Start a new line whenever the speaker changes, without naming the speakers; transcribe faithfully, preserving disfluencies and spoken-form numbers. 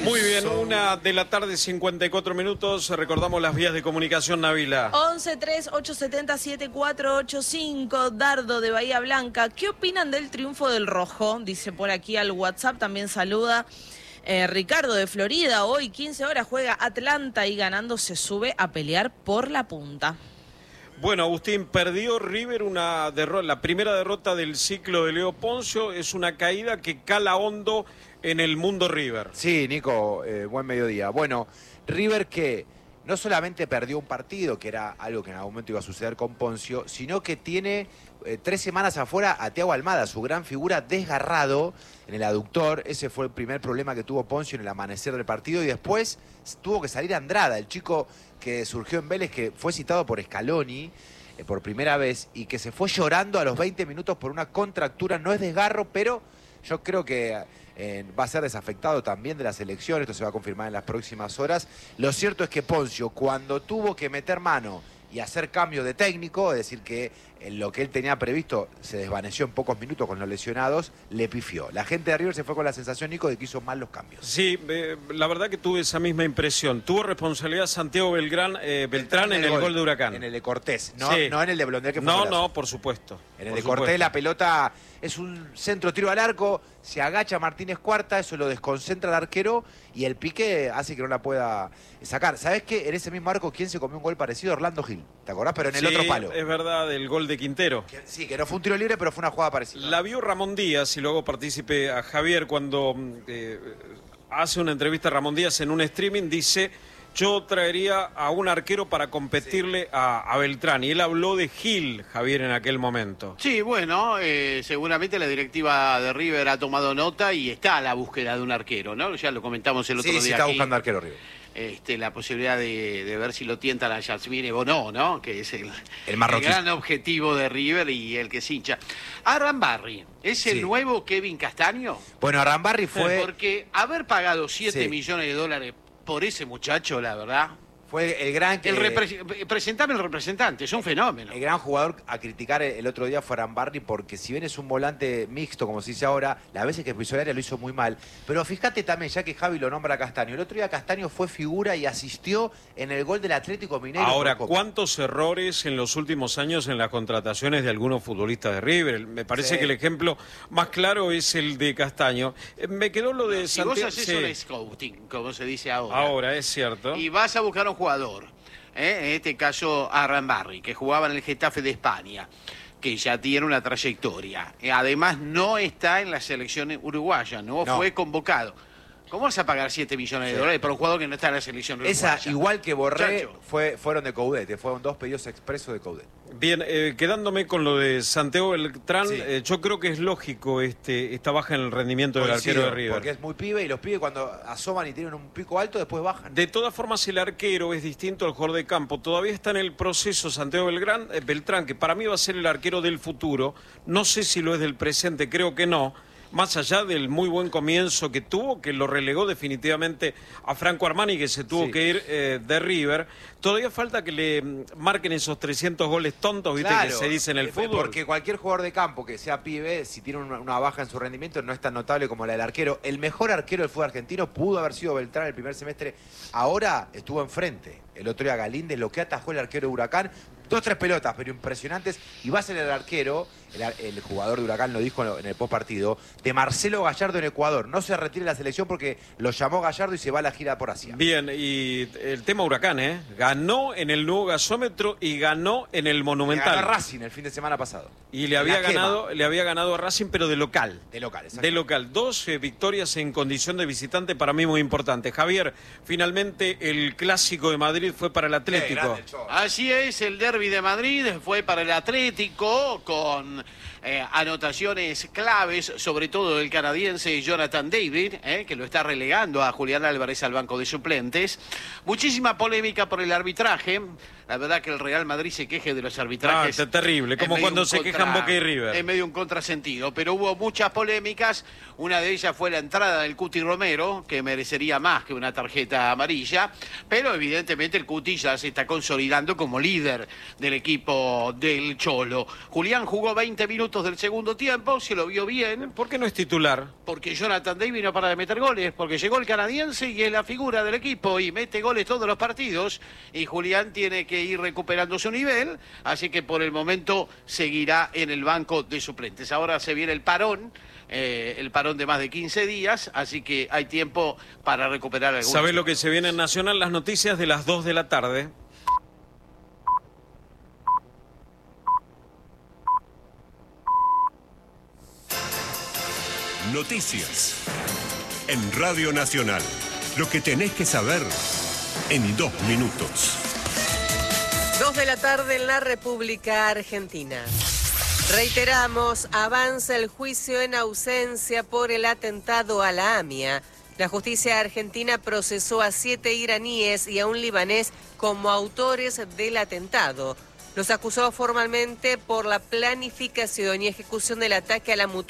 Muy bien, una de la tarde, cincuenta y cuatro minutos. Recordamos las vías de comunicación, Nabila.
once tres ocho siete cero siete cuatro ocho cinco, Dardo de Bahía Blanca. ¿Qué opinan del triunfo del Rojo? Dice por aquí al WhatsApp, también saluda eh, Ricardo de Florida. Hoy, quince horas, juega Atlanta y ganando se sube a pelear por la punta.
Bueno, Agustín, perdió River una derrota, la primera derrota del ciclo de Leo Poncio. Es una caída que cala hondo en el mundo River.
Sí, Nico, eh, buen mediodía. Bueno, River que no solamente perdió un partido, que era algo que en algún momento iba a suceder con Poncio, sino que tiene eh, tres semanas afuera a Thiago Almada, su gran figura, desgarrado en el aductor. Ese fue el primer problema que tuvo Poncio en el amanecer del partido, y después tuvo que salir Andrada, el chico que surgió en Vélez, que fue citado por Scaloni eh, por primera vez y que se fue llorando a los veinte minutos por una contractura. No es desgarro, pero yo creo que eh, va a ser desafectado también de la selección. Esto se va a confirmar en las próximas horas. Lo cierto es que Poncio, cuando tuvo que meter mano y hacer cambio de técnico, es decir, que en lo que él tenía previsto se desvaneció en pocos minutos con los lesionados, le pifió. La gente de River se fue con la sensación, Nico, de que hizo mal los cambios.
Sí, eh, la verdad que tuve esa misma impresión. Tuvo responsabilidad Santiago Belgrán, eh, Beltrán en, en el gol, gol de Huracán.
En el de Cortés, no,
sí.
no en el de Blondel, que fue
No,
golazo.
no, por supuesto.
En el
por
de
supuesto.
Cortés la pelota es un centro tiro al arco, se agacha Martínez Cuarta, eso lo desconcentra al arquero y el pique hace que no la pueda sacar. ¿Sabés qué? En ese mismo arco, ¿quién se comió un gol parecido? Orlando Gil, ¿te acordás? Pero en el
sí,
otro palo.
Es verdad, el gol de Quintero.
Que, sí, que no fue un tiro libre, pero fue una jugada parecida.
La vio Ramón Díaz, y luego partícipe a Javier cuando eh, hace una entrevista a Ramón Díaz en un streaming, dice: yo traería a un arquero para competirle sí. a, a Beltrán. Y él habló de Gil, Javier, en aquel momento.
Sí, bueno, eh, seguramente la directiva de River ha tomado nota y está a la búsqueda de un arquero, ¿no? Ya lo comentamos el otro
sí,
día.
Sí, está
aquí.
buscando arquero River.
Este, la posibilidad de, de ver si lo tientan a Yasmine Bonó, ¿no? Que es el,
el, el
gran objetivo de River y el que se hincha. Arambarri, ¿es el sí. nuevo Kevin Castaño?
Bueno, Arambarri fue...
Porque haber pagado siete
sí.
millones de dólares por ese muchacho, la verdad...
Fue el gran... que
el repre presentame el representante, es un fenómeno.
El gran jugador a criticar el otro día fue Arambarri, porque si bien es un volante mixto, como se dice ahora, las veces que pisó el área lo hizo muy mal. Pero fíjate también, ya que Javi lo nombra a Castaño, el otro día Castaño fue figura y asistió en el gol del Atlético Mineiro.
Ahora, ¿cuántos errores en los últimos años en las contrataciones de algunos futbolistas de River? Me parece sí. que el ejemplo más claro es el de Castaño. Me quedó lo de
si
Santiago...
vos haces sí. un scouting, como se dice ahora.
Ahora, es cierto.
Y vas a buscar un jugador, ¿eh? En este caso Arambarri, que jugaba en el Getafe de España, que ya tiene una trayectoria. Además no está en la selección uruguaya, no, no. fue convocado. ¿Cómo vas a pagar siete millones de sí. dólares por un jugador que no está en la selección uruguaya?
Esa, igual que Borré, fue, fueron de Coudet, fueron dos pedidos expresos de Coudet.
Bien, eh, quedándome con lo de Santiago Beltrán, sí. eh, yo creo que es lógico este, esta baja en el rendimiento del arquero de River.
Porque es muy pibe y los pibes cuando asoman y tienen un pico alto después bajan.
De todas formas, el arquero es distinto al jugador de campo. Todavía está en el proceso Santiago Belgrán, eh, Beltrán, que para mí va a ser el arquero del futuro. No sé si lo es del presente, creo que no. Más allá del muy buen comienzo que tuvo, que lo relegó definitivamente a Franco Armani, que se tuvo sí. que ir eh, de River, todavía falta que le marquen esos trescientos goles tontos, ¿viste?
Claro,
que se dice en el fútbol.
Porque cualquier jugador de campo que sea pibe, si tiene una, una baja en su rendimiento, no es tan notable como la del arquero. El mejor arquero del fútbol argentino pudo haber sido Beltrán el primer semestre. Ahora estuvo enfrente. El otro día Galíndez, lo que atajó el arquero de Huracán. Dos, tres pelotas, pero impresionantes. Y va a ser el arquero, el, el jugador de Huracán lo dijo en el postpartido, de Marcelo Gallardo en Ecuador. No se retire la selección porque lo llamó Gallardo y se va a la gira por Asia.
Bien, y el tema Huracán, ¿eh? Ganó en el nuevo gasómetro y ganó en el Monumental.
Le ganó a Racing el fin de semana pasado.
Y le había, ganado, le había ganado a Racing, pero de local.
De local, exacto.
De local. Dos eh, victorias en condición de visitante, para mí muy importante. Javier, finalmente el clásico de Madrid fue para el Atlético.
Así es, el derbi de Madrid fue para el Atlético con eh, anotaciones claves, sobre todo del canadiense Jonathan David, eh, que lo está relegando a Julián Álvarez al banco de suplentes. Muchísima polémica por el arbitraje. La verdad que el Real Madrid se queje de los arbitrajes.
Ah, es terrible, como cuando se
contra,
quejan Boca y River.
En medio un contrasentido, pero hubo muchas polémicas. Una de ellas fue la entrada del Cuti Romero, que merecería más que una tarjeta amarilla, pero evidentemente el Cuti ya se está consolidando como líder del equipo del Cholo. Julián jugó veinte minutos del segundo tiempo, se lo vio bien.
¿Por qué no es titular?
Porque Jonathan David no para de meter goles, porque llegó el canadiense y es la figura del equipo y mete goles todos los partidos, y Julián tiene que ir recuperando su nivel, así que por el momento seguirá en el banco de suplentes. Ahora se viene el parón, eh, el parón de más de quince días, así que hay tiempo para recuperar algunos.
¿Sabés lo que se viene en Nacional? Las noticias de las dos de la tarde.
Noticias en Radio Nacional. Lo que tenés que saber en dos minutos.
Dos de la tarde en la República Argentina. Reiteramos, avanza el juicio en ausencia por el atentado a la AMIA. La justicia argentina procesó a siete iraníes y a un libanés como autores del atentado. Los acusó formalmente por la planificación y ejecución del ataque a la mutua